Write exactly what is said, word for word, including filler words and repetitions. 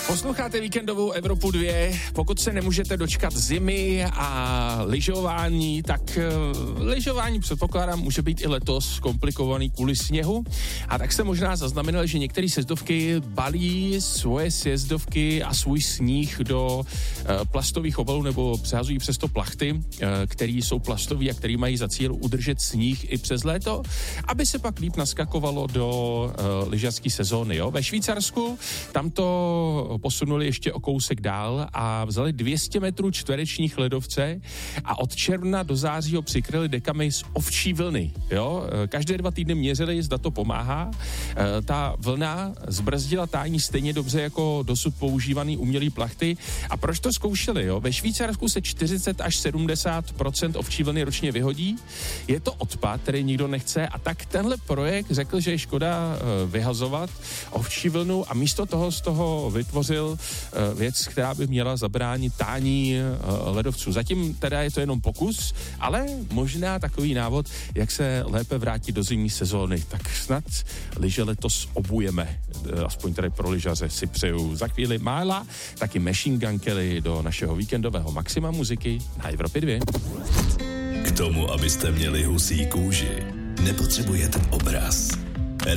Posloucháte víkendovou Evropu dva. Pokud se nemůžete dočkat zimy a lyžování, tak uh, lyžování předpokládám může být i letos komplikovaný kvůli sněhu. A tak se možná zaznamenali, že některé sjezdovky balí svoje sjezdovky a svůj sníh do uh, plastových obalů nebo přehazují přes to plachty, uh, které jsou plastové a které mají za cíl udržet sníh i přes léto, aby se pak líp naskakovalo do uh, lyžařské sezóny. Jo? Ve Švýcarsku tam to posunuli ještě o kousek dál a vzali dvě stě metrů čtverečních ledovce a od června do září ho přikryli dekami z ovčí vlny. Jo? Každé dva týdny měřili, zda to pomáhá. E, ta vlna zbrzdila tání stejně dobře jako dosud používaný umělý plachty. A proč to zkoušeli? Jo? Ve Švýcarsku se čtyřicet až sedmdesát procent ovčí vlny ročně vyhodí. Je to odpad, který nikdo nechce, a tak tenhle projekt řekl, že je škoda e, vyhazovat ovčí vlnu a místo toho z toho vytvořil věc, která by měla zabránit tání ledovců. Zatím teda je to jenom pokus, ale možná takový návod, jak se lépe vrátit do zimní sezóny. Tak snad lyže letos obujeme. Aspoň tady pro lyžaře si přeju. Za chvíli Mála, taky Machine Gun Kelly do našeho víkendového maxima muziky na Evropě dva. K tomu, abyste měli husí kůži, nepotřebujete obraz.